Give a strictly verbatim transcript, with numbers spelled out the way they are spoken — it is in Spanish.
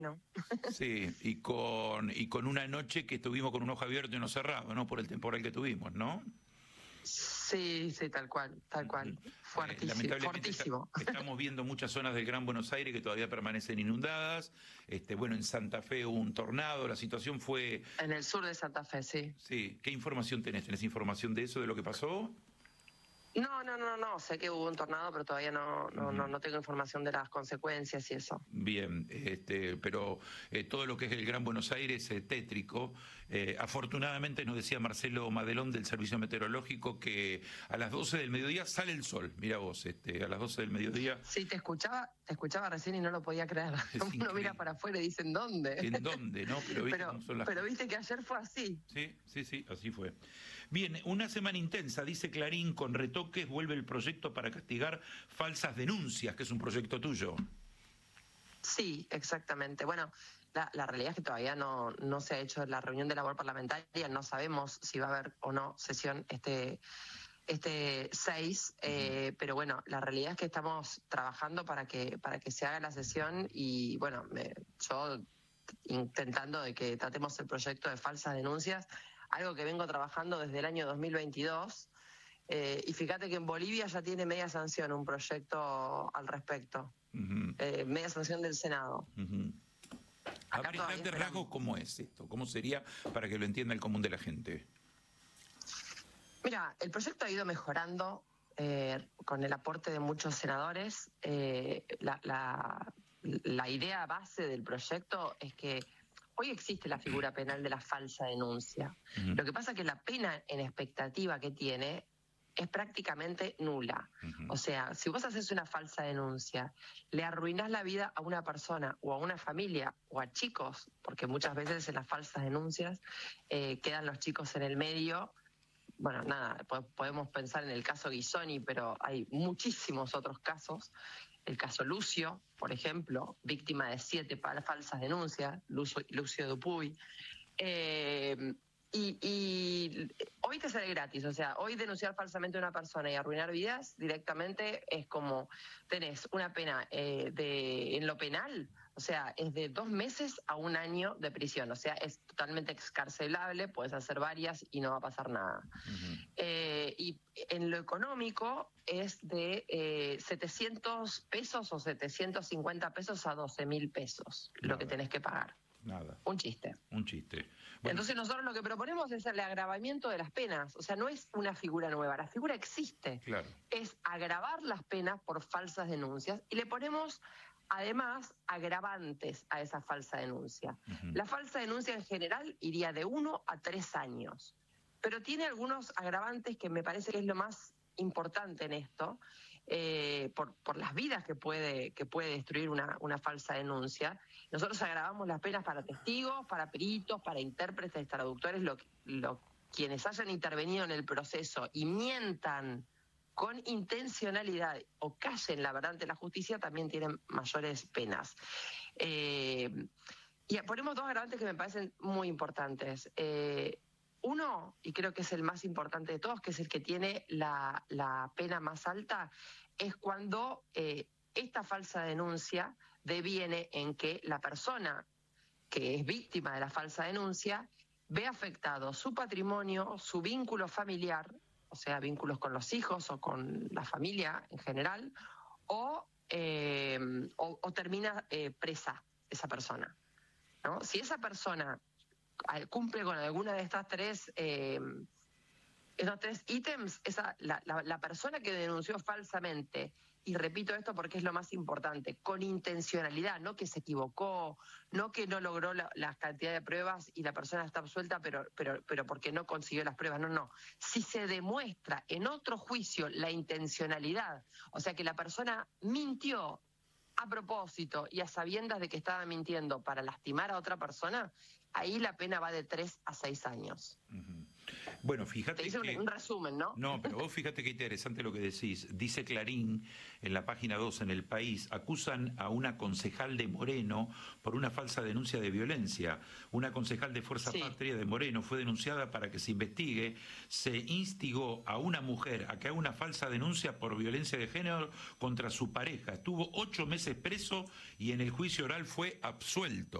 ¿no? Sí, y con, y con una noche que estuvimos con un ojo abierto y uno cerrado, ¿no? Por el temporal que tuvimos, ¿no? Sí, sí, tal cual, tal cual. Eh, Fuertísimo, lamentablemente está- fortísimo. estamos viendo muchas zonas del Gran Buenos Aires que todavía permanecen inundadas. Este, bueno, en Santa Fe hubo un tornado, la situación fue... En el sur de Santa Fe, sí. Sí, ¿qué información tenés? ¿Tenés información de eso, de lo que pasó? No, no, no, no, sé que hubo un tornado, pero todavía no, no, no, no tengo información de las consecuencias y eso. Bien, este, pero eh, todo lo que es el Gran Buenos Aires es tétrico. Eh, afortunadamente nos decía Marcelo Madelón del Servicio Meteorológico que a las doce del mediodía sale el sol. Mira vos, este, a las doce del mediodía. Sí, te escuchaba, te escuchaba recién y no lo podía creer. Es Uno increíble. mira para afuera y dice, ¿en dónde? ¿En dónde, no? Pero viste Pero, cómo son las pero cosas. viste que ayer fue así. Sí, sí, sí, así fue. Bien, una semana intensa, dice Clarín, con retoques vuelve el proyecto para castigar falsas denuncias, que es un proyecto tuyo. Sí, exactamente. Bueno, la, la realidad es que todavía no, no se ha hecho la reunión de labor parlamentaria, no sabemos si va a haber o no sesión este este seis, eh, pero bueno, la realidad es que estamos trabajando para que para que se haga la sesión y bueno, me, yo intentando de que tratemos el proyecto de falsas denuncias, algo que vengo trabajando desde el año dos mil veintidós. Eh, y fíjate que en Bolivia ya tiene media sanción un proyecto al respecto, Uh-huh. eh, media sanción del Senado. Uh-huh. A ver, en grandes rasgos, ¿cómo es esto? ¿Cómo sería para que lo entienda el común de la gente? Mira, el proyecto ha ido mejorando eh, con el aporte de muchos senadores. Eh, la, la, la idea base del proyecto es que hoy existe la figura penal de la falsa denuncia. Uh-huh. Lo que pasa es que la pena en expectativa que tiene es prácticamente nula. Uh-huh. O sea, si vos haces una falsa denuncia, le arruinás la vida a una persona o a una familia o a chicos, porque muchas veces en las falsas denuncias eh, quedan los chicos en el medio. Bueno, nada, podemos pensar en el caso Guisoni, pero hay muchísimos otros casos. El caso Lucio, por ejemplo, víctima de siete falsas denuncias, Lucio, Lucio Dupuy. Eh, y, y hoy te sale gratis, o sea, hoy denunciar falsamente a una persona y arruinar vidas directamente es como tenés una pena eh, de en lo penal, o sea, es de dos meses a un año de prisión, o sea, es totalmente excarcelable, puedes hacer varias y no va a pasar nada. Uh-huh. Eh, y en lo económico es de eh, setecientos pesos o setecientos cincuenta pesos a doce mil pesos, nada, lo que tenés que pagar. Nada. Un chiste. Un chiste. Bueno. Entonces nosotros lo que proponemos es el agravamiento de las penas. O sea, no es una figura nueva, la figura existe. Claro. Es agravar las penas por falsas denuncias y le ponemos además agravantes a esa falsa denuncia. Uh-huh. La falsa denuncia en general iría de uno a tres años, pero tiene algunos agravantes que me parece que es lo más importante en esto, eh, por, por las vidas que puede, que puede destruir una, una falsa denuncia. Nosotros agravamos las penas para testigos, para peritos, para intérpretes, traductores, lo, lo, quienes hayan intervenido en el proceso y mientan con intencionalidad o callen la verdad ante la justicia, también tienen mayores penas. Eh, y ponemos dos agravantes que me parecen muy importantes. Eh, Uno, y creo que es el más importante de todos, que es el que tiene la, la pena más alta, es cuando eh, esta falsa denuncia deviene en que la persona que es víctima de la falsa denuncia ve afectado su patrimonio, su vínculo familiar, o sea, vínculos con los hijos o con la familia en general, o, eh, o, o termina eh, presa esa persona, ¿no? Si esa persona cumple con alguna de estas tres, eh, estos tres ítems, esa, la, la, la persona que denunció falsamente, y repito esto porque es lo más importante, con intencionalidad, no que se equivocó, no que no logró la, la cantidad de pruebas y la persona está absuelta, pero, pero, pero porque no consiguió las pruebas, no, no. Si se demuestra en otro juicio la intencionalidad, o sea que la persona mintió a propósito y a sabiendas de que estaba mintiendo para lastimar a otra persona, ahí la pena va de tres a seis años. Uh-huh. Bueno, fíjate Te hice que... un, un resumen, ¿no? No, pero vos fíjate qué interesante lo que decís. Dice Clarín, en la página dos, en El País, acusan a una concejal de Moreno por una falsa denuncia de violencia. Una concejal de Fuerza Sí. Patria de Moreno fue denunciada para que se investigue. Se instigó a una mujer a que haga una falsa denuncia por violencia de género contra su pareja. Estuvo ocho meses preso y en el juicio oral fue absuelto.